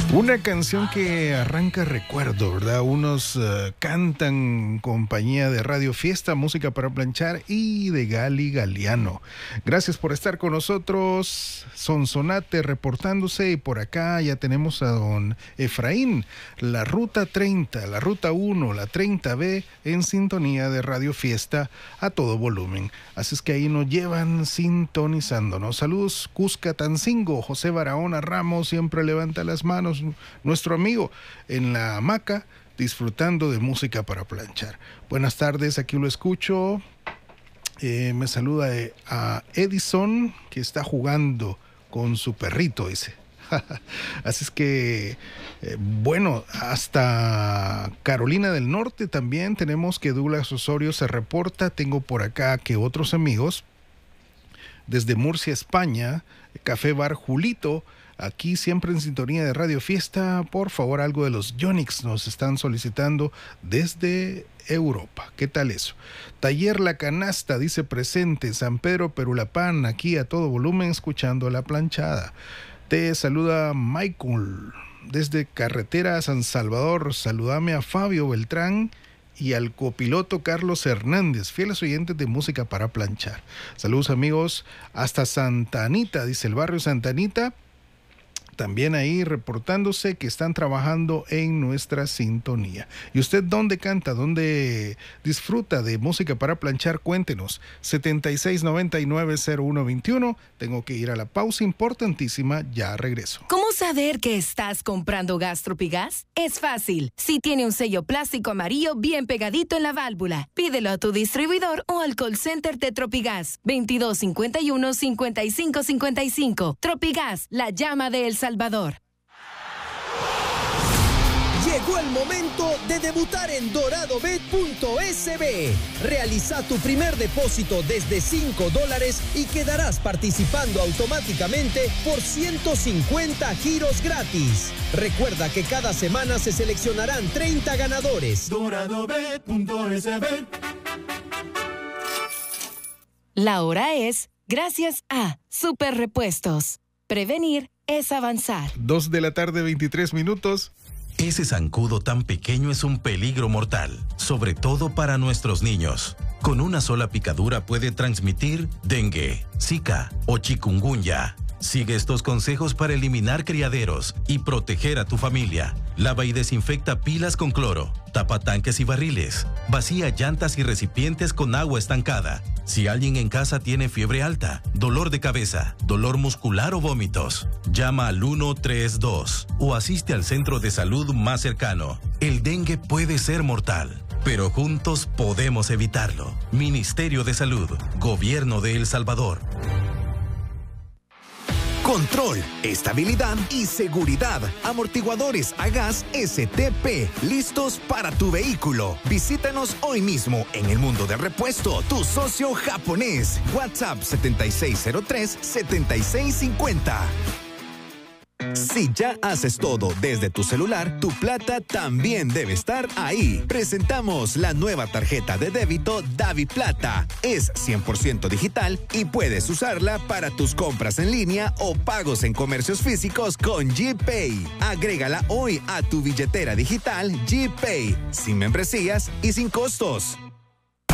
Una canción que arranca recuerdo, ¿verdad? Unos cantan en compañía de Radio Fiesta, Música para Planchar y de Gali Galiano. Gracias por estar con nosotros. Sonsonate reportándose, y por acá ya tenemos a don Efraín, la Ruta 30, la Ruta 1, la 30B en sintonía de Radio Fiesta a todo volumen. Así es que ahí nos llevan sintonizándonos. Saludos Cuscatancingo, José Barahona Ramos siempre levanta las manos. Nuestro amigo en la hamaca disfrutando de música para planchar. Buenas tardes, aquí lo escucho. Me saluda a Edison, que está jugando con su perrito, dice. Así es que, bueno, hasta Carolina del Norte también tenemos que Douglas Osorio se reporta. Tengo por acá que otros amigos desde Murcia, España, Café Bar Julito, aquí siempre en sintonía de Radio Fiesta. Por favor, algo de los Yonix nos están solicitando desde Europa. ¿Qué tal eso? Taller La Canasta dice presente. San Pedro Perulapán, aquí a todo volumen escuchando la planchada. Te saluda Michael desde Carretera San Salvador. Saludame a Fabio Beltrán y al copiloto Carlos Hernández, fieles oyentes de música para planchar. Saludos amigos hasta Santa Anita, dice el barrio Santa Anita. También ahí reportándose que están trabajando en nuestra sintonía. ¿Y usted dónde canta? ¿Dónde disfruta de música para planchar? Cuéntenos. 76990121. Tengo que ir a la pausa importantísima. Ya regreso. ¿Cómo saber que estás comprando gas Tropigas? Es fácil. Si tiene un sello plástico amarillo bien pegadito en la válvula, pídelo a tu distribuidor o al call center de Tropigas. 2251-5555. Tropigas, la llama de El Salvador. Llegó el momento de debutar en doradobet.sb. Realiza tu primer depósito desde $5 y quedarás participando automáticamente por 150 giros gratis. Recuerda que cada semana se seleccionarán 30 ganadores. doradobet.sb. La hora es gracias a Super Repuestos. Prevenir es avanzar. 2:23 p.m. Ese zancudo tan pequeño es un peligro mortal, sobre todo para nuestros niños. Con una sola picadura puede transmitir dengue, zika o chikungunya. Sigue estos consejos para eliminar criaderos y proteger a tu familia. Lava y desinfecta pilas con cloro, tapa tanques y barriles, vacía llantas y recipientes con agua estancada. Si alguien en casa tiene fiebre alta, dolor de cabeza, dolor muscular o vómitos, llama al 132 o asiste al centro de salud más cercano. El dengue puede ser mortal, pero juntos podemos evitarlo. Ministerio de Salud, Gobierno de El Salvador. Control, estabilidad y seguridad. Amortiguadores a gas STP, listos para tu vehículo. Visítanos hoy mismo en El Mundo del Repuesto, tu socio japonés. WhatsApp 7603-7650. Si ya haces todo desde tu celular, tu plata también debe estar ahí. Presentamos la nueva tarjeta de débito DaviPlata. Es 100% digital y puedes usarla para tus compras en línea o pagos en comercios físicos con GPay. Agrégala hoy a tu billetera digital GPay, sin membresías y sin costos.